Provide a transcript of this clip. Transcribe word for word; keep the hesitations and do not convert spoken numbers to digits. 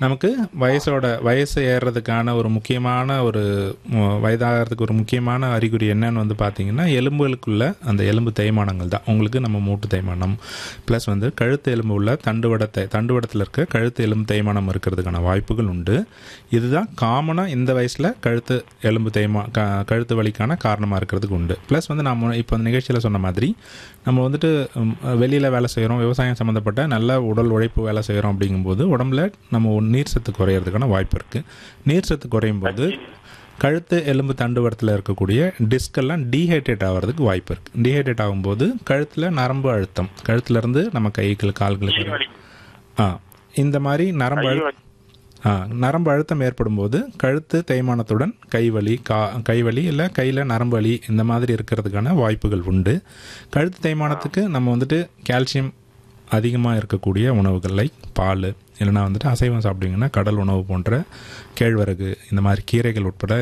நமக்கு வயசோட வயசு ஏறுறதுக்கான ஒரு முக்கியமான ஒரு மு- வயதாகிறதுக்கு ஒரு முக்கியமான அறிகுறி என்னன்னு வந்து பார்த்தீங்கன்னா எலும்புகளுக்குள்ள அந்த எலும்பு தேய்மானங்கள் தான். உங்களுக்கு நம்ம மூட்டு தேய்மானம் ப்ளஸ் வந்து கழுத்து எலும்பு உள்ள தண்டுவடத்தை தண்டுவடத்தில் இருக்க கழுத்து எலும்பு தேய்மானம் இருக்கிறதுக்கான வாய்ப்புகள் உண்டு. இதுதான் காமனாக இந்த வயசில் கழுத்து எலும்பு தேய்மா க கழுத்து வலிக்கான காரணமாக இருக்கிறதுக்கு உண்டு. ப்ளஸ் வந்து நம்ம இப்போ இந்த நிகழ்ச்சியில் சொன்ன மாதிரி நம்ம வந்துட்டு வெளியில் வேலை செய்கிறோம், விவசாயம் சம்மந்தப்பட்ட நல்ல உடல் உழைப்பு வேலை செய்கிறோம் அப்படிங்கும்போது உடம்புல நம்ம ஒரு நீர் சத்து குறையிறதுக்கான வாய்ப்பு இருக்குது. நீர் சத்து குறையும் போது கழுத்து எலும்பு தண்டுவடத்தில் இருக்கக்கூடிய டிஸ்கெல்லாம் டீஹைட்ரேட் ஆகிறதுக்கு வாய்ப்பு இருக்குது. டீஹைட்ரேட் ஆகும்போது கழுத்தில் நரம்பு அழுத்தம், கழுத்துலேருந்து நம்ம கைகள் கால்களுக்கு ஆ இந்த மாதிரி நரம்பு அழு ஆ நரம்பு அழுத்தம் ஏற்படும் போது கழுத்து தேய்மானத்துடன் கைவலி கா கைவலி இல்லை கையில் நரம்பு வலி இந்த மாதிரி இருக்கிறதுக்கான வாய்ப்புகள் உண்டு. கழுத்து தேய்மானத்துக்கு நம்ம வந்துட்டு கால்சியம் அதிகமாக இருக்கக்கூடிய உணவுகள் லைக் பால், இல்லைனா வந்துட்டு அசைவம் சாப்பிட்டீங்கன்னா கடல் உணவு போன்ற கேழ்வரகு இந்த மாதிரி கீரைகள் உட்பட